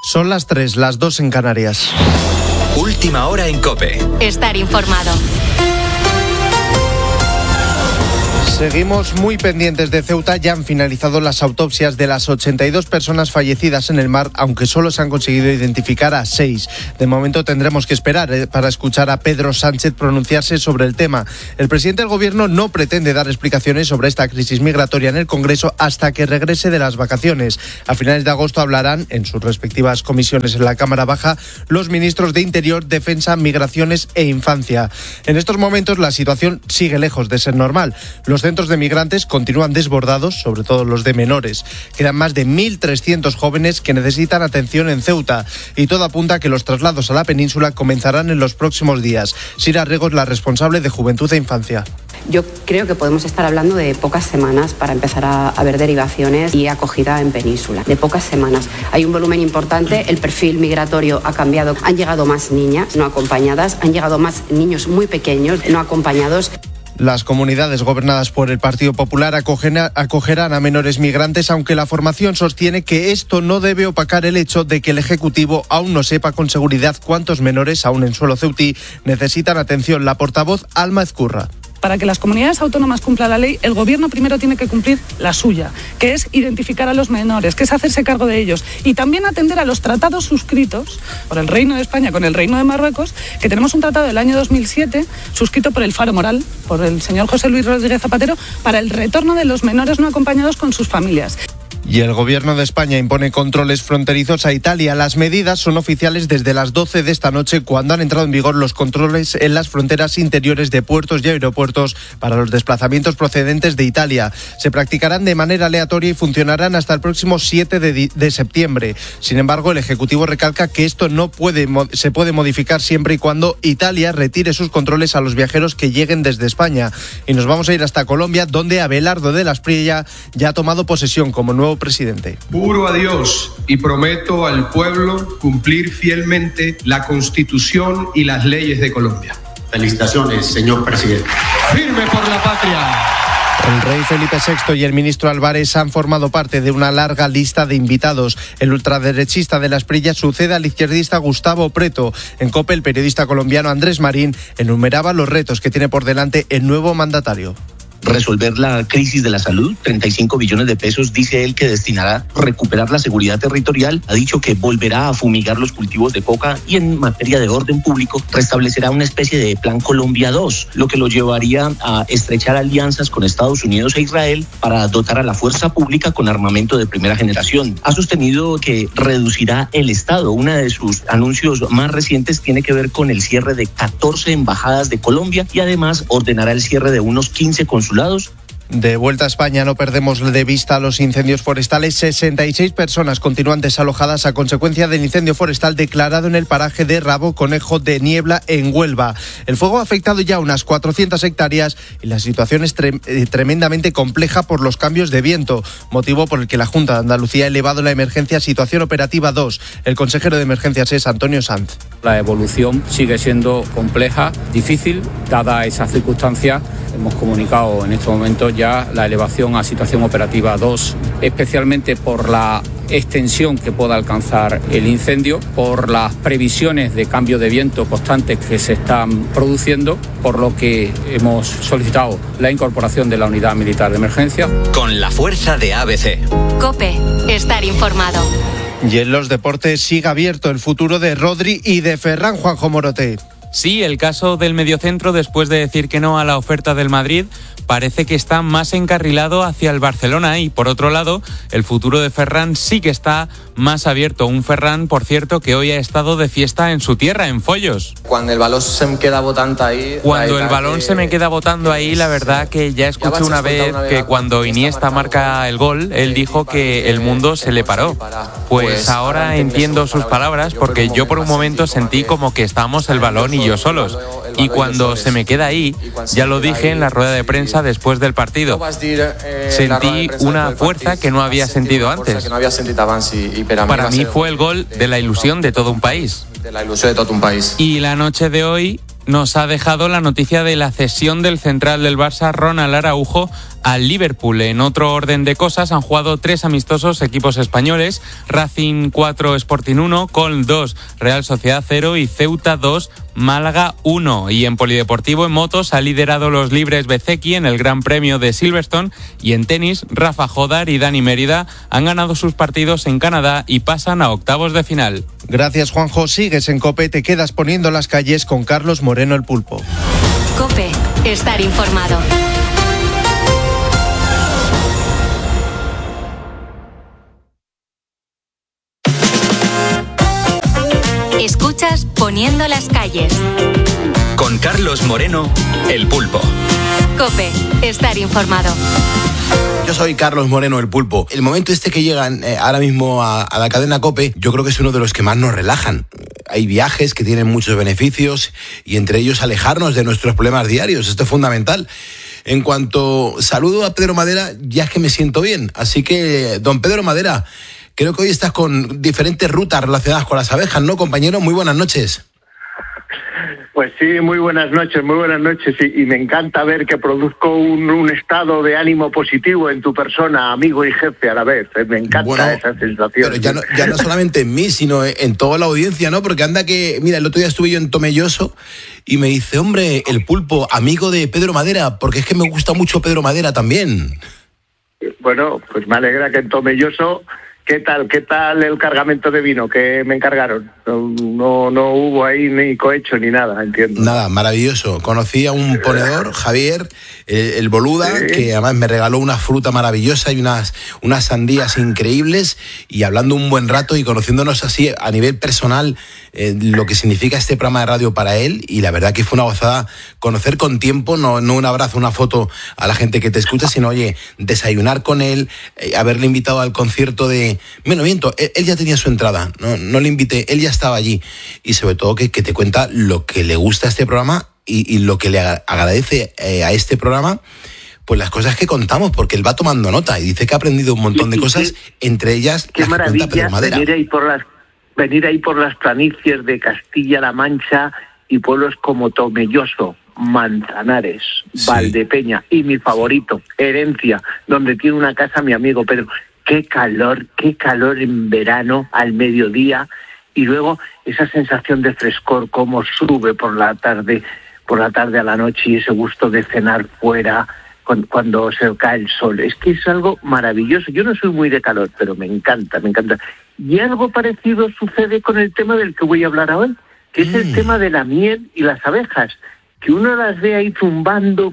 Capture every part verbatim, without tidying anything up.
Son las tres, las dos en Canarias. Última hora en COPE. Estar informado. Seguimos muy pendientes de Ceuta. Ya han finalizado las autopsias de las ochenta y dos personas fallecidas en el mar, aunque solo se han conseguido identificar a seis. De momento tendremos que esperar eh, para escuchar a Pedro Sánchez pronunciarse sobre el tema. El presidente del Gobierno no pretende dar explicaciones sobre esta crisis migratoria en el Congreso hasta que regrese de las vacaciones. A finales de agosto hablarán, en sus respectivas comisiones en la Cámara Baja, los ministros de Interior, Defensa, Migraciones e Infancia. En estos momentos la situación sigue lejos de ser normal. Los centros de migrantes continúan desbordados, sobre todo los de menores. Quedan más de mil trescientos jóvenes que necesitan atención en Ceuta y todo apunta a que los traslados a la península comenzarán en los próximos días. Sira Rego es la responsable de Juventud e Infancia. Yo creo que podemos estar hablando de pocas semanas para empezar a, a ver derivaciones y acogida en península. De pocas semanas. Hay un volumen importante, el perfil migratorio ha cambiado. Han llegado más niñas no acompañadas, han llegado más niños muy pequeños no acompañados. Las comunidades gobernadas por el Partido Popular acogerán a menores migrantes, aunque la formación sostiene que esto no debe opacar el hecho de que el Ejecutivo aún no sepa con seguridad cuántos menores, aún en suelo ceutí, necesitan atención. La portavoz Alma Ezcurra. Para que las comunidades autónomas cumplan la ley, el Gobierno primero tiene que cumplir la suya, que es identificar a los menores, que es hacerse cargo de ellos y también atender a los tratados suscritos por el Reino de España con el Reino de Marruecos, que tenemos un tratado del año dos mil siete suscrito por el Faro Moral, por el señor José Luis Rodríguez Zapatero, para el retorno de los menores no acompañados con sus familias. Y el Gobierno de España impone controles fronterizos a Italia. Las medidas son oficiales desde las doce de esta noche, cuando han entrado en vigor los controles en las fronteras interiores de puertos y aeropuertos para los desplazamientos procedentes de Italia. Se practicarán de manera aleatoria y funcionarán hasta el próximo siete de, de septiembre. Sin embargo, el Ejecutivo recalca que esto no puede, se puede modificar siempre y cuando Italia retire sus controles a los viajeros que lleguen desde España. Y nos vamos a ir hasta Colombia, donde Abelardo de la Espriella ya ha tomado posesión como nuevo presidente. Juro a Dios y prometo al pueblo cumplir fielmente la Constitución y las leyes de Colombia. Felicitaciones, señor presidente. ¡Firme por la patria! El rey Felipe sexto y el ministro Álvarez han formado parte de una larga lista de invitados. El ultraderechista de la Espriella sucede al izquierdista Gustavo Preto. En COPE, el periodista colombiano Andrés Marín enumeraba los retos que tiene por delante el nuevo mandatario. Resolver la crisis de la salud, treinta y cinco billones de pesos, dice él que destinará a recuperar la seguridad territorial, ha dicho que volverá a fumigar los cultivos de coca y en materia de orden público restablecerá una especie de Plan Colombia dos, lo que lo llevaría a estrechar alianzas con Estados Unidos e Israel para dotar a la fuerza pública con armamento de primera generación. Ha sostenido que reducirá el Estado. Uno de sus anuncios más recientes tiene que ver con el cierre de catorce embajadas de Colombia y además ordenará el cierre de unos quince consulados. De vuelta a España, no perdemos de vista los incendios forestales. sesenta y seis personas continúan desalojadas a consecuencia del incendio forestal declarado en el paraje de Rabo Conejo de Niebla, en Huelva. El fuego ha afectado ya unas cuatrocientas hectáreas y la situación es tre- eh, tremendamente compleja por los cambios de viento, motivo por el que la Junta de Andalucía ha elevado la emergencia a situación operativa dos. El consejero de emergencias es Antonio Sanz. La evolución sigue siendo compleja, difícil, dada esa circunstancia. Hemos comunicado en este momento ya la elevación a situación operativa dos, especialmente por la extensión que pueda alcanzar el incendio, por las previsiones de cambio de viento constantes que se están produciendo, por lo que hemos solicitado la incorporación de la unidad militar de emergencia. Con la fuerza de A B C. COPE, estar informado. Y en los deportes sigue abierto el futuro de Rodri y de Ferran. Juanjo Morote. Sí, el caso del mediocentro, después de decir que no a la oferta del Madrid, parece que está más encarrilado hacia el Barcelona y, por otro lado, el futuro de Ferran sí que está más abierto. Un Ferran, por cierto, que hoy ha estado de fiesta en su tierra, en Follos. Cuando el balón se me queda botando ahí... Cuando el balón que... se me queda botando ahí, la verdad que ya escuché una vez que cuando Iniesta marca el gol, él dijo que el mundo se le paró. Pues ahora entiendo sus palabras, porque yo por un momento sentí como que estábamos el balón y yo solos. Y cuando se me queda ahí, ya lo dije en la rueda de prensa después del partido, sentí una fuerza que no había sentido antes. Para mí fue el gol de la ilusión de todo un país. De la ilusión de todo un país. Y la noche de hoy nos ha dejado la noticia de la cesión del central del Barça, Ronald Araujo, al Liverpool. En otro orden de cosas, han jugado tres amistosos equipos españoles: Racing cuatro, Sporting uno, Colm dos, Real Sociedad cero y Ceuta dos, Málaga uno. Y en polideportivo, en motos, ha liderado los libres Bezeki en el Gran Premio de Silverstone, y en tenis, Rafa Jodar y Dani Mérida han ganado sus partidos en Canadá y pasan a octavos de final. Gracias, Juanjo. Sigues en COPE, te quedas poniendo las calles con Carlos Moreno, el Pulpo. COPE, estar informado. Escuchas Poniendo las calles. Con Carlos Moreno, el Pulpo. COPE, estar informado. Yo soy Carlos Moreno, el Pulpo. El momento este que llegan eh, ahora mismo a, a la cadena COPE, yo creo que es uno de los que más nos relajan. Hay viajes que tienen muchos beneficios y entre ellos alejarnos de nuestros problemas diarios. Esto es fundamental. En cuanto saludo a Pedro Madera, ya es que me siento bien. Así que, don Pedro Madera, creo que hoy estás con diferentes rutas relacionadas con las abejas, ¿no, compañero? Muy buenas noches. Pues sí, muy buenas noches, muy buenas noches. Y, y me encanta ver que produzco un, un estado de ánimo positivo en tu persona, amigo y jefe a la vez. Me encanta bueno, esa sensación. Pero ya no, ya no solamente en mí, sino en toda la audiencia, ¿no? Porque anda que, mira, el otro día estuve yo en Tomelloso y me dice, hombre, el Pulpo, amigo de Pedro Madera, porque es que me gusta mucho Pedro Madera también. Bueno, pues me alegra que en Tomelloso... ¿Qué tal? ¿Qué tal el cargamento de vino que me encargaron? No, no, no hubo ahí ni cohecho ni nada, entiendo. Nada, maravilloso. Conocí a un ponedor, Javier, el, el Boluda, sí, que además me regaló una fruta maravillosa y unas, unas sandías increíbles, y hablando un buen rato y conociéndonos así a nivel personal eh, lo que significa este programa de radio para él, y la verdad que fue una gozada conocer con tiempo, no, no un abrazo, una foto a la gente que te escucha, sino, oye, desayunar con él, eh, haberle invitado al concierto de... Bueno, miento, él, él ya tenía su entrada, no, no le invité, él ya estaba allí, y sobre todo que, que te cuenta lo que le gusta a este programa y, y lo que le agradece eh, a este programa, pues las cosas que contamos, porque él va tomando nota y dice que ha aprendido un montón de cosas, entre ellas qué las que cuenta Pedro Madera. Venir ahí por las, venir ahí por las planicies de Castilla-La Mancha y pueblos como Tomelloso, Manzanares, sí, Valdepeña y mi favorito, Herencia, donde tiene una casa mi amigo Pedro. Qué calor, qué calor en verano al mediodía, y luego esa sensación de frescor, cómo sube por la tarde, por la tarde a la noche, y ese gusto de cenar fuera cuando, cuando se cae el sol. Es que es algo maravilloso. Yo no soy muy de calor, pero me encanta, me encanta. Y algo parecido sucede con el tema del que voy a hablar hoy, que es mm. el tema de la miel y las abejas, que uno las ve ahí zumbando,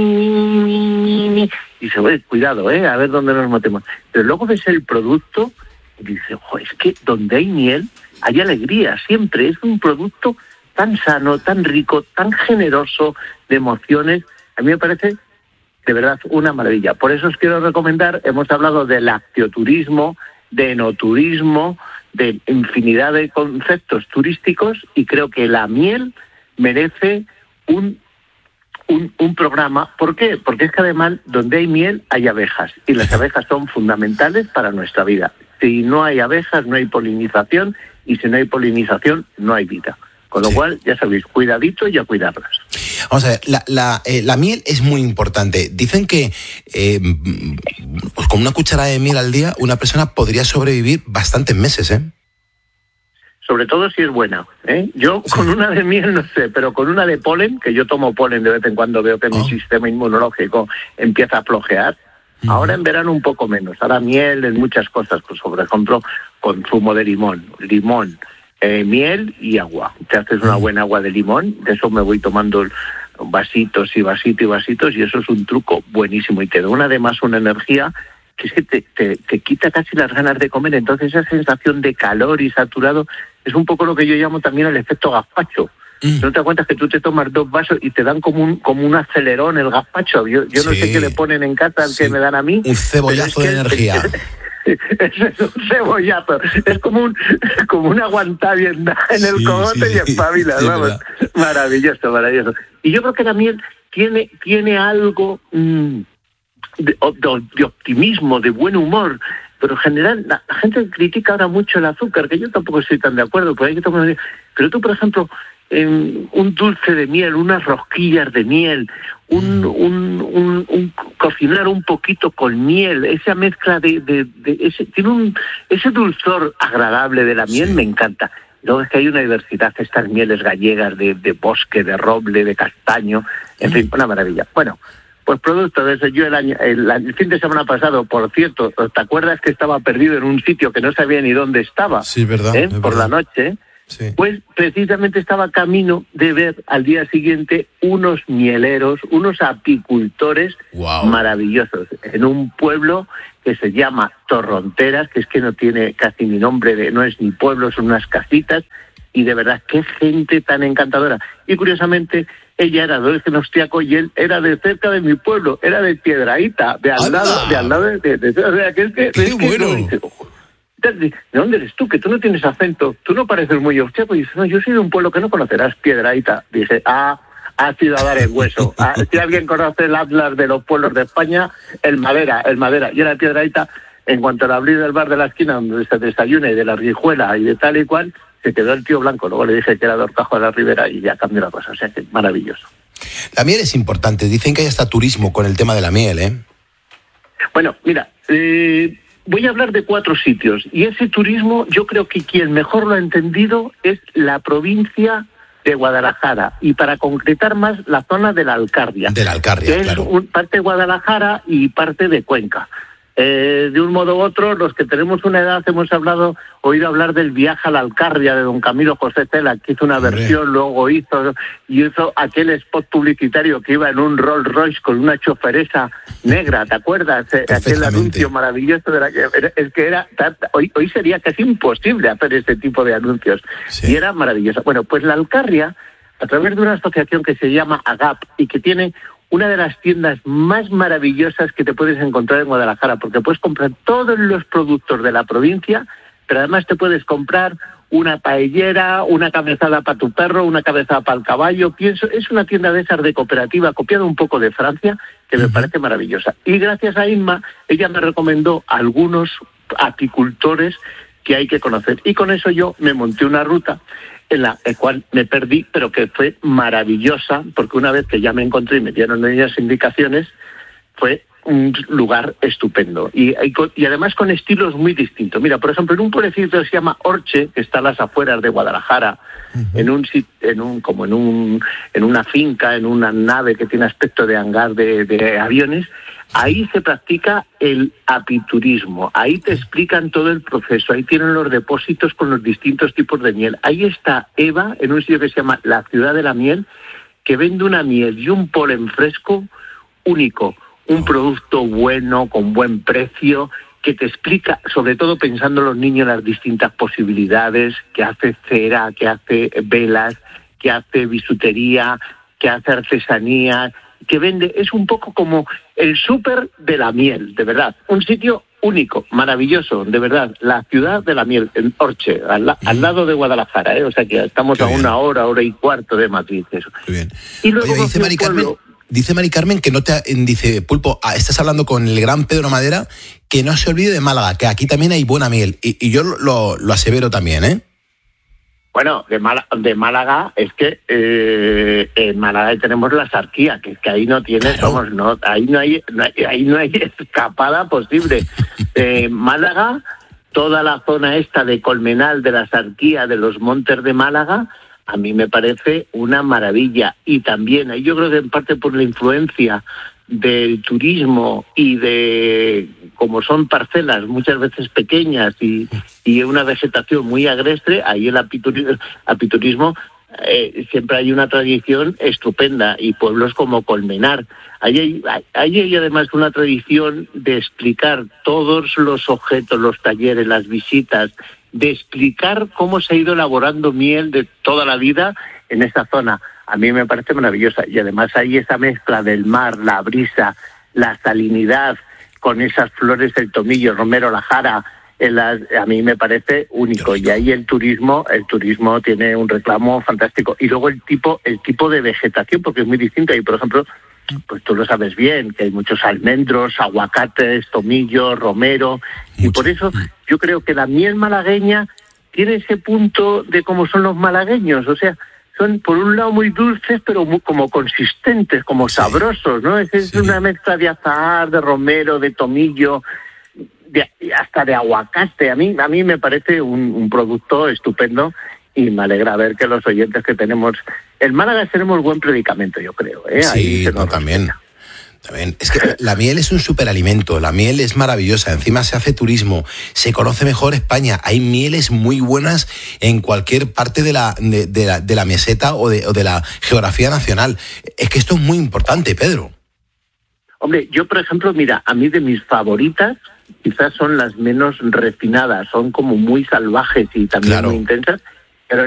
y se ve, cuidado, eh, a ver dónde nos metemos. Pero luego ves el producto y dices, ojo, es que donde hay miel hay alegría, siempre. Es un producto tan sano, tan rico, tan generoso de emociones. A mí me parece, de verdad, una maravilla. Por eso os quiero recomendar, hemos hablado de lactioturismo, de enoturismo, de infinidad de conceptos turísticos, y creo que la miel merece un, un, un programa. ¿Por qué? Porque es que además donde hay miel hay abejas, y las abejas son fundamentales para nuestra vida. Si no hay abejas no hay polinización, y si no hay polinización no hay vida. Con lo sí. cual, ya sabéis, cuidadito y a cuidarlas. Vamos a ver, la, la, eh, la miel es muy importante. Dicen que eh, pues con una cucharada de miel al día una persona podría sobrevivir bastantes meses, ¿eh? Sobre todo si es buena, ¿eh? Yo sí. con una de miel no sé, pero con una de polen, que yo tomo polen de vez en cuando, veo que oh. mi sistema inmunológico empieza a flojear. Uh-huh. Ahora en verano un poco menos. Ahora miel en muchas cosas, pues por ejemplo, consumo de limón, limón, eh, miel y agua. Te haces una buena agua de limón, de eso me voy tomando vasitos y vasitos y vasitos, y eso es un truco buenísimo, y te da una, además una energía que es que te, te, te quita casi las ganas de comer. Entonces esa sensación de calor y saturado es un poco lo que yo llamo también el efecto gazpacho. Mm. ¿No te das cuenta que tú te tomas dos vasos y te dan como un como un acelerón el gazpacho? Yo, yo sí. no sé qué le ponen en casa, sí. que me dan a mí. Un cebollazo es de energía. Eso es un cebollazo. Es como un como un aguantavienda en el sí, cogote sí, y espabila. Sí, vamos. Maravilloso, maravilloso. Y yo creo que la miel tiene, tiene algo... Mmm, De, de, de optimismo, de buen humor, pero en general la, la gente critica ahora mucho el azúcar, que yo tampoco estoy tan de acuerdo, pero hay que tomar. Pero tú, por ejemplo, eh, un dulce de miel, unas rosquillas de miel, un, un, un, un cocinar un poquito con miel, esa mezcla de, de, de ese, tiene un, ese dulzor agradable de la miel, sí. Me encanta. Luego es que hay una diversidad, estas mieles gallegas de, de bosque, de roble, de castaño, en fin, una maravilla. Bueno, pues producto de eso, yo el año, el, el fin de semana pasado, por cierto, ¿te acuerdas que estaba perdido en un sitio que no sabía ni dónde estaba? Sí, verdad. ¿Eh? Es Por verdad. la noche. Sí. Pues precisamente estaba camino de ver al día siguiente unos mieleros, unos apicultores wow. maravillosos, en un pueblo que se llama Torronteras, que es que no tiene casi ni nombre, de, no es ni pueblo, son unas casitas, y de verdad, qué gente tan encantadora. Y curiosamente, ella era de origen austriaco y él era de cerca de mi pueblo, era de Piedrahíta, de al lado, de al lado de, de, de, de, o sea, que es que... ¡Qué es bueno! Que, dice, ¿de dónde eres tú? Que tú no tienes acento, tú no pareces muy austriaco. Y dice, no, yo soy de un pueblo que no conocerás, Piedrahíta. Dice, ah, has ido a dar el hueso. Ah, si alguien conoce el atlas de los pueblos de España, el Madera, el Madera. Y era de Piedrahíta, en cuanto al abrir del bar de la esquina donde se desayuna y de la Rijuela y de tal y cual, se quedó el tío blanco. Luego le dije que era de Horcajo de la Ribera y ya cambió la cosa. O sea, que maravilloso. La miel es importante. Dicen que hay hasta turismo con el tema de la miel, ¿eh? Bueno, mira, eh... voy a hablar de cuatro sitios y ese turismo yo creo que quien mejor lo ha entendido es la provincia de Guadalajara y para concretar más la zona de la Alcarria. De la Alcarria, que claro. Es un, parte de Guadalajara y parte de Cuenca. Eh, de un modo u otro, los que tenemos una edad hemos hablado, oído hablar del viaje a la Alcarria de don Camilo José Cela, que hizo una Hombre. versión, luego hizo, y hizo aquel spot publicitario que iba en un Rolls Royce con una choferesa negra, ¿te acuerdas? Aquel anuncio maravilloso de la que es que era, hoy, hoy sería casi imposible hacer ese tipo de anuncios, sí. Y era maravilloso. Bueno, pues la Alcarria, a través de una asociación que se llama AGAP y que tiene una de las tiendas más maravillosas que te puedes encontrar en Guadalajara, porque puedes comprar todos los productos de la provincia, pero además te puedes comprar una paellera, una cabezada para tu perro, una cabezada para el caballo. Pienso, es una tienda de esas de cooperativa, copiada un poco de Francia, que me uh-huh. parece maravillosa. Y gracias a Inma, ella me recomendó algunos apicultores que hay que conocer. Y con eso yo me monté una ruta en la cual me perdí, pero que fue maravillosa, porque una vez que ya me encontré y me dieron ellas indicaciones, fue un lugar estupendo. Y, y además con estilos muy distintos. Mira, por ejemplo, en un pueblecito que se llama Orche, que está a las afueras de Guadalajara, uh-huh. en un en un como en un en una finca, en una nave que tiene aspecto de hangar de, de aviones, ahí se practica el apiturismo, ahí te explican todo el proceso, ahí tienen los depósitos con los distintos tipos de miel. Ahí está Eva, en un sitio que se llama La Ciudad de la Miel, que vende una miel y un polen fresco único, un producto bueno, con buen precio, que te explica, sobre todo pensando en los niños, las distintas posibilidades, que hace cera, que hace velas, que hace bisutería, que hace artesanía, que vende, es un poco como el súper de la miel, de verdad, un sitio único, maravilloso, de verdad, la Ciudad de la Miel, en Orche, al, la, al lado de Guadalajara, ¿eh? O sea que estamos Qué a bien. una hora, hora y cuarto de Madrid, eso. Qué bien. Y luego Oye, dice Mari Carmen, dice Mari Carmen que no te, dice, Pulpo, estás hablando con el gran Pedro Madera, que no se olvide de Málaga, que aquí también hay buena miel, y, y yo lo, lo asevero también, ¿eh? Bueno, de Málaga, de Málaga es que eh, en Málaga tenemos la Sarquía, que es que ahí no tienes, claro. vamos, no, ahí no hay, no hay, ahí no hay escapada posible. Eh, Málaga, toda la zona esta de Colmenal, de la Sarquía, de los montes de Málaga, a mí me parece una maravilla. Y también, yo creo que en parte por la influencia del turismo y de, como son parcelas muchas veces pequeñas y, y una vegetación muy agreste, ahí el apiturismo, apiturismo eh, siempre hay una tradición estupenda, y pueblos como Colmenar. Ahí hay, ahí hay además una tradición de explicar todos los objetos, los talleres, las visitas, de explicar cómo se ha ido elaborando miel de toda la vida en esta zona. A mí me parece maravillosa, y además hay esa mezcla del mar, la brisa, la salinidad, con esas flores del tomillo, romero, la jara, en las, a mí me parece único. Y ahí el turismo, el turismo tiene un reclamo fantástico. Y luego el tipo, el tipo de vegetación, porque es muy distinto. Y por ejemplo, pues tú lo sabes bien, que hay muchos almendros, aguacates, tomillo, romero, y por eso yo creo que la miel malagueña tiene ese punto de cómo son los malagueños, o sea, son por un lado muy dulces, pero muy, como consistentes, como sí. sabrosos, ¿no? Es, es sí. una mezcla de azahar, de romero, de tomillo, de, hasta de aguacate. A mí, a mí me parece un, un producto estupendo y me alegra ver que los oyentes que tenemos en Málaga tenemos buen predicamento, yo creo. ¿eh? Sí, no, también. También. Es que la miel es un superalimento, la miel es maravillosa, encima se hace turismo, se conoce mejor España, hay mieles muy buenas en cualquier parte de la, de, de la, de la meseta o de, o de la geografía nacional. Es que esto es muy importante, Pedro. Hombre, yo por ejemplo, mira, a mí de mis favoritas quizás son las menos refinadas, son como muy salvajes y también claro. muy intensas,